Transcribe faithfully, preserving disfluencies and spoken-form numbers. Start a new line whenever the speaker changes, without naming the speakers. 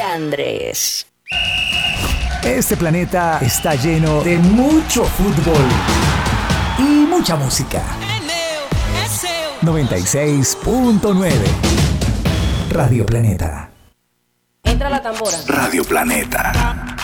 Andrés.
Este planeta está lleno de mucho fútbol y mucha música. noventa y seis punto nueve Radio Planeta.
Entra la tambora.
Radio Planeta.